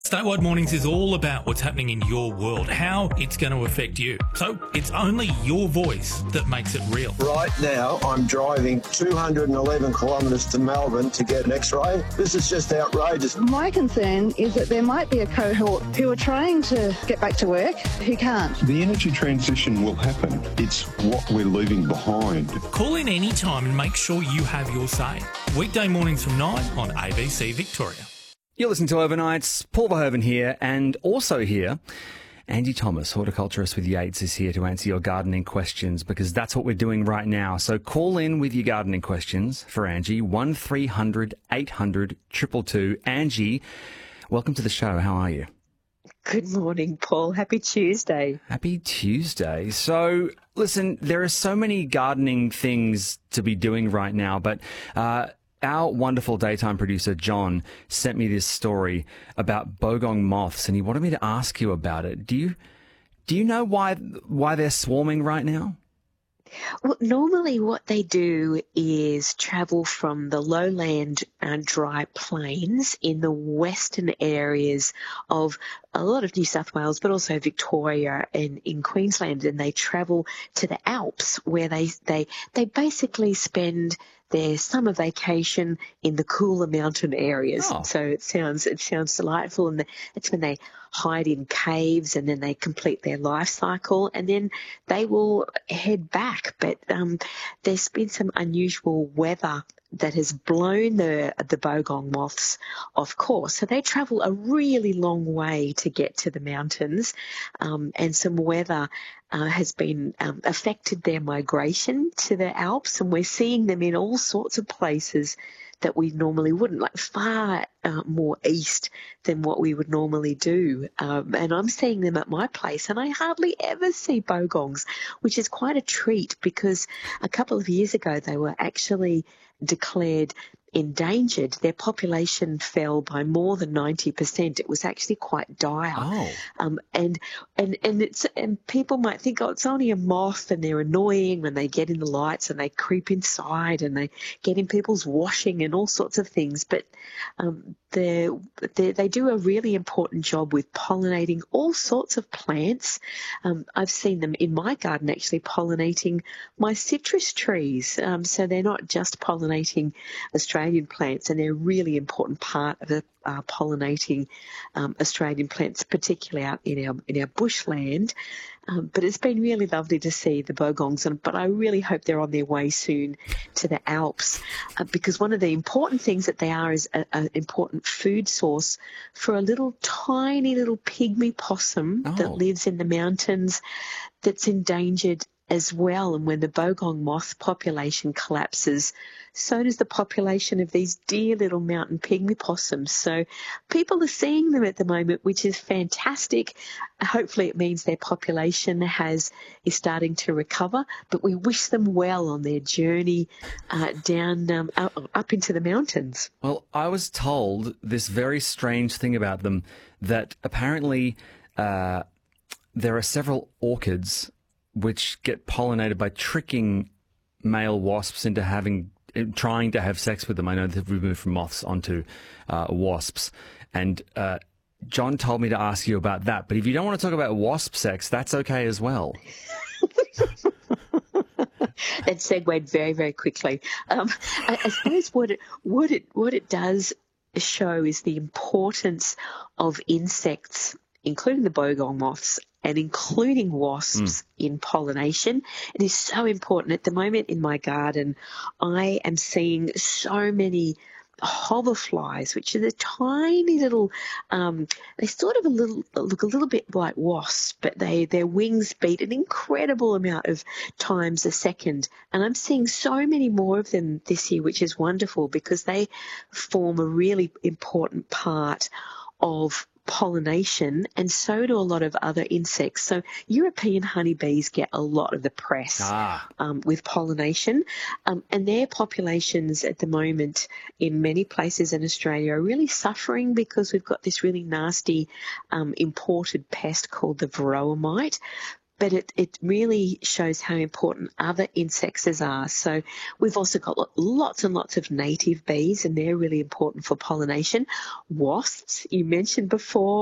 Statewide Mornings is all about what's happening in your world, how it's going to affect you. So it's only your voice that makes it real. Right now, I'm driving 211 kilometres to Melbourne to get an X-ray. This is just outrageous. My concern is that there might be a cohort who are trying to get back to work who can't. The energy transition will happen. It's what we're leaving behind. Call in any time and make sure you have your say. Weekday mornings from 9 on ABC Victoria. You're listening to Overnights. Paul Verhoeven here, and also here, Angie Thomas, horticulturist with Yates, is here to answer your gardening questions, because that's what we're doing right now. So call in with your gardening questions for Angie, 1300 800 222. Angie, welcome to the show. How are you? Good morning, Paul. Happy Tuesday. Happy Tuesday. So, listen, there are so many gardening things to be doing right now, but our wonderful daytime producer, John, sent me this story about bogong moths, and he wanted me to ask you about it. Do you know why they're swarming right now? Well, normally what they do is travel from the lowland dry plains in the western areas of a lot of New South Wales, but also Victoria and in Queensland, and they travel to the Alps, where they basically spend their summer vacation in the cooler mountain areas. Oh. So it sounds delightful, and it's when they hide in caves, and then they complete their life cycle, and then they will head back. But there's been some unusual weather that has blown the bogong moths off course. So they travel a really long way to get to the mountains, and some weather has been affected their migration to the Alps, and we're seeing them in all sorts of places that we normally wouldn't, like far more east than what we would normally do. And I'm seeing them at my place, and I hardly ever see bogongs, which is quite a treat, because a couple of years ago they were actually declared endangered. Their population fell by more than 90%. It was actually quite dire. Oh. And people might think, oh, it's only a moth and they're annoying when they get in the lights and they creep inside and they get in people's washing and all sorts of things. But they do a really important job with pollinating all sorts of plants. I've seen them in my garden actually pollinating my citrus trees. So they're not just pollinating Australian plants, and they're a really important part of pollinating Australian plants, particularly out in our bushland. But it's been really lovely to see the bogongs, but I really hope they're on their way soon to the Alps, because one of the important things that they are is an important food source for a tiny little pygmy possum that lives in the mountains that's endangered as well. And when the bogong moth population collapses, so does the population of these dear little mountain pygmy possums. So people are seeing them at the moment, which is fantastic. Hopefully it means their population is starting to recover, but we wish them well on their journey down up into the mountains. Well, I was told this very strange thing about them, that apparently there are several orchids which get pollinated by tricking male wasps into trying to have sex with them. I know they've moved from moths onto wasps. And John told me to ask you about that. But if you don't want to talk about wasp sex, that's okay as well. That segued very, very quickly. I suppose what it does show is the importance of insects, including the bogong moths and including wasps in pollination. It is so important. At the moment in my garden, I am seeing so many hoverflies, which are the tiny little, they sort of look a little bit like wasps, but their wings beat an incredible amount of times a second. And I'm seeing so many more of them this year, which is wonderful, because they form a really important part of pollination, and so do a lot of other insects. So European honeybees get a lot of the press with pollination, and their populations at the moment in many places in Australia are really suffering, because we've got this really nasty imported pest called the varroa mite. But it really shows how important other insects are. So we've also got lots and lots of native bees, and they're really important for pollination. Wasps, you mentioned before,